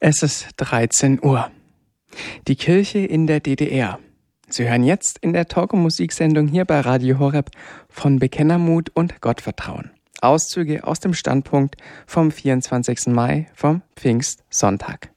Es ist 13 Uhr. Die Kirche in der DDR. Sie hören jetzt in der Talk- und Musiksendung hier bei Radio Horeb von Bekennermut und Gottvertrauen. Auszüge aus dem Standpunkt vom 24. Mai, vom Pfingstsonntag.